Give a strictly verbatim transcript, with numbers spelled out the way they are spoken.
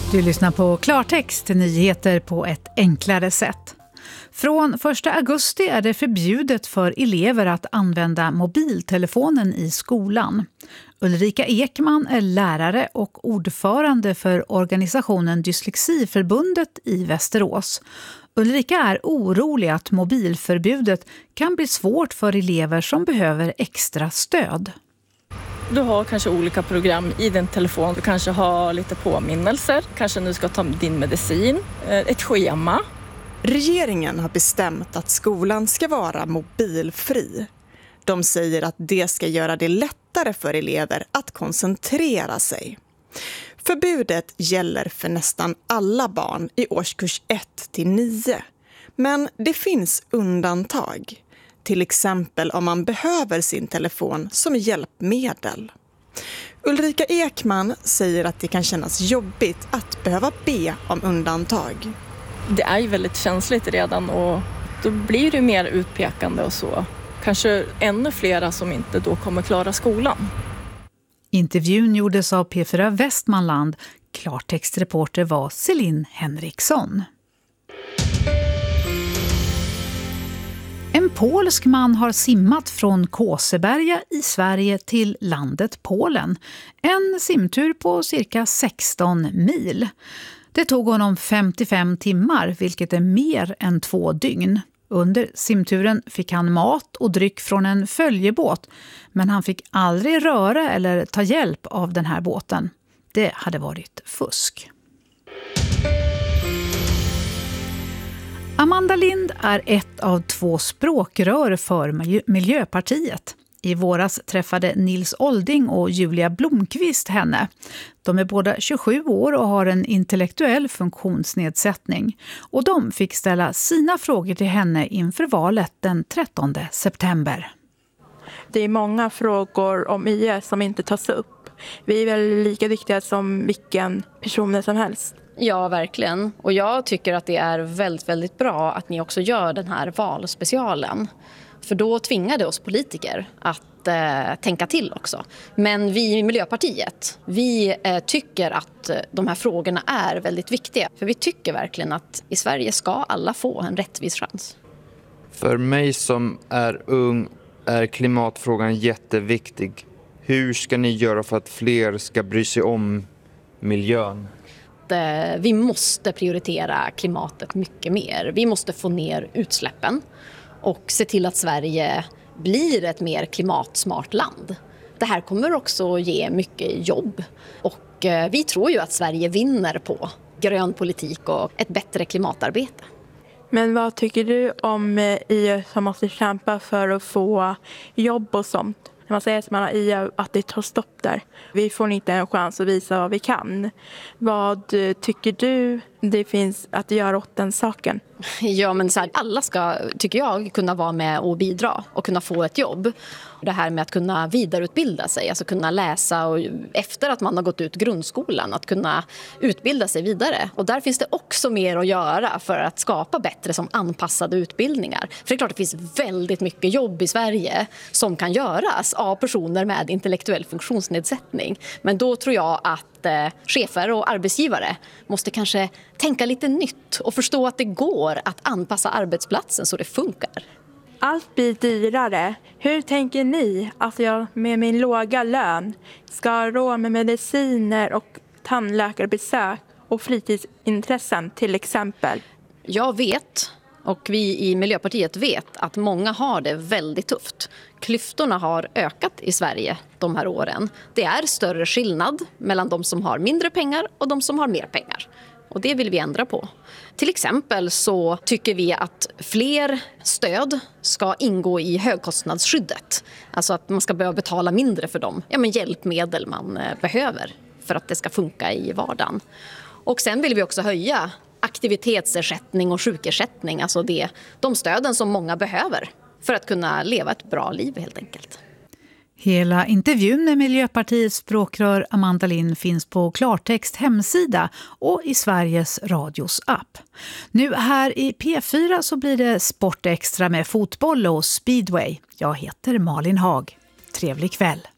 Du lyssnar på Klartext, nyheter på ett enklare sätt. Från första augusti är det förbjudet för elever att använda mobiltelefonen i skolan. Ulrika Ekman är lärare och ordförande för organisationen Dyslexiförbundet i Västerås. Ulrika är orolig att mobilförbudet kan bli svårt för elever som behöver extra stöd. Du har kanske olika program i din telefon. Du kanske har lite påminnelser. Kanske nu ska ta din medicin. Ett schema. Regeringen har bestämt att skolan ska vara mobilfri. De säger att det ska göra det lättare för elever att koncentrera sig. Förbudet gäller för nästan alla barn i årskurs ett till nio. Men det finns undantag. Till exempel om man behöver sin telefon som hjälpmedel. Ulrika Ekman säger att det kan kännas jobbigt att behöva be om undantag. Det är ju väldigt känsligt redan och då blir det mer utpekande och så. Kanske ännu flera som inte då kommer klara skolan. Intervjun gjordes av P fyra Västmanland. Klartextreporter var Celine Henriksson. En polsk man har simmat från Kåseberga i Sverige till landet Polen. En simtur på cirka sexton mil. Det tog honom femtiofem timmar, vilket är mer än två dygn. Under simturen fick han mat och dryck från en följebåt, men han fick aldrig röra eller ta hjälp av den här båten. Det hade varit fusk. Amanda Lind är ett av två språkrör för Miljöpartiet. I våras träffade Nils Olding och Julia Blomqvist henne. De är båda tjugosju år och har en intellektuell funktionsnedsättning. Och de fick ställa sina frågor till henne inför valet den trettonde september. Det är många frågor om I S som inte tas upp. Vi är väl lika viktiga som vilken person som helst. Ja, verkligen. Och jag tycker att det är väldigt, väldigt bra att ni också gör den här valspecialen. För då tvingar det oss politiker att eh, tänka till också. Men vi i Miljöpartiet, vi eh, tycker att de här frågorna är väldigt viktiga. För vi tycker verkligen att i Sverige ska alla få en rättvis chans. För mig som är ung är klimatfrågan jätteviktig. Hur ska ni göra för att fler ska bry sig om miljön? Vi måste prioritera klimatet mycket mer. Vi måste få ner utsläppen och se till att Sverige blir ett mer klimatsmart land. Det här kommer också ge mycket jobb och vi tror ju att Sverige vinner på grön politik och ett bättre klimatarbete. Men vad tycker du om I S som måste kämpa för att få jobb och sånt? När man säger att man har I S att det tar stopp där. Vi får inte en chans att visa vad vi kan. Vad tycker du det finns att göra åt den saken? Ja, men så här, alla ska, tycker jag, kunna vara med och bidra och kunna få ett jobb. Det här med att kunna vidareutbilda sig, alltså kunna läsa och efter att man har gått ut grundskolan, att kunna utbilda sig vidare. Och där finns det också mer att göra för att skapa bättre som anpassade utbildningar. För det är klart att det finns väldigt mycket jobb i Sverige som kan göras av personer med intellektuell funktionsnedsättning. Men då tror jag att eh, chefer och arbetsgivare måste kanske tänka lite nytt och förstå att det går att anpassa arbetsplatsen så det funkar. Allt blir dyrare. Hur tänker ni att jag med min låga lön ska ha råd med mediciner och tandläkarbesök och fritidsintressen till exempel? Jag vet, och vi i Miljöpartiet vet, att många har det väldigt tufft. Klyftorna har ökat i Sverige de här åren. Det är större skillnad mellan de som har mindre pengar och de som har mer pengar. Och det vill vi ändra på. Till exempel så tycker vi att fler stöd ska ingå i högkostnadsskyddet. Alltså att man ska behöva betala mindre för de ja, men hjälpmedel man behöver för att det ska funka i vardagen. Och sen vill vi också höja aktivitetsersättning och sjukersättning. Alltså det, de stöden som många behöver för att kunna leva ett bra liv helt enkelt. Hela intervjun med Miljöpartiets språkrör Amanda Lind finns på Klartext hemsida och i Sveriges Radios app. Nu här i P fyra så blir det Sport Extra med fotboll och speedway. Jag heter Malin Haag. Trevlig kväll!